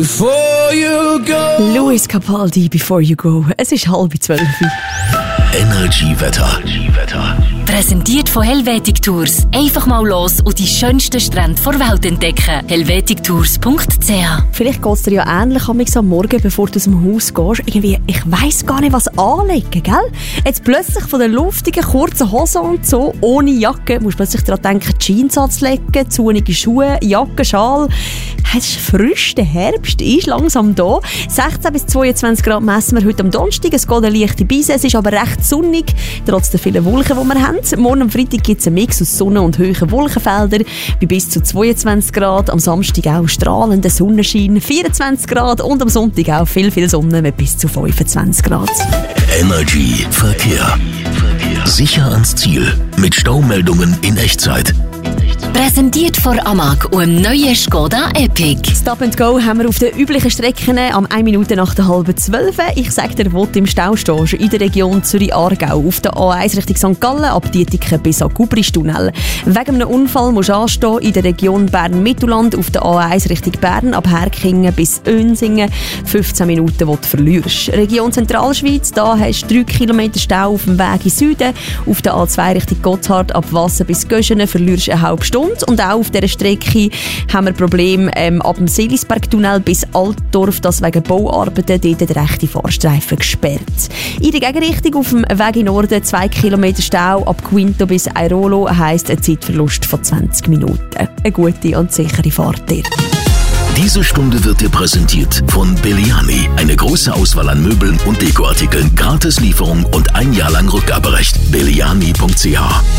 Before you go. Luis Capaldi, Before You Go. Es ist 11:30. Energy-Wetter. Präsentiert von Helvetic Tours. Einfach mal los und die schönsten Strände der Welt entdecken. helvetictours.ch. Vielleicht geht es dir ja ähnlich am Morgen, bevor du aus dem Haus gehst. Irgendwie, ich weiss gar nicht, was anlegen, gell? Jetzt plötzlich von den luftigen, kurzen Hosen und so, ohne Jacke, musst du plötzlich daran denken, Jeans anzulegen, zunige Schuhe, Jacke, Schal. Es ist frisch, der Herbst ist langsam da. 16 bis 22 Grad messen wir heute am Donnerstag. Es geht eine leichte Brise, es ist aber recht sonnig, trotz der vielen Wolken, die wir haben. Morgen am Freitag gibt es einen Mix aus Sonne und hohen Wolkenfeldern bei bis zu 22 Grad. Am Samstag auch strahlender Sonnenschein, 24 Grad und am Sonntag auch viel Sonne mit bis zu 25 Grad. Energy Verkehr. Sicher ans Ziel mit Staumeldungen in Echtzeit. Präsentiert von Amag und dem neuen Skoda Epic. Stop and Go haben wir auf den üblichen Strecken am 1 Minute nach der 11:30. Ich sage dir, wo du im Stau stehst, in der Region Zürich-Aargau, auf der A1 Richtung St. Gallen, ab Dietiken bis an Gubristunnel. Wegen einem Unfall musst du anstehen in der Region Bern-Mittelland, auf der A1 Richtung Bern, ab Herkingen bis Önsingen. 15 Minuten, die du verlierst. Region Zentralschweiz, da hast du 3 Kilometer Stau auf dem Weg in Süden. Auf der A2 Richtung Gotthard, ab Wassen bis Göschenen, verlierst du eine halbe Stunde. Und auch auf dieser Strecke haben wir Probleme ab dem Seelisbergtunnel bis Altdorf, das wegen Bauarbeiten dort der rechte Fahrstreifen gesperrt. In der Gegenrichtung auf dem Weg in Norden 2 Kilometer Stau ab Quinto bis Airolo heisst ein Zeitverlust von 20 Minuten. Eine gute und sichere Fahrt dir. Diese Stunde wird dir präsentiert von Belliani. Eine große Auswahl an Möbeln und Dekoartikeln, Gratis-Lieferung und 1 Jahr lang Rückgaberecht. Belliani.ch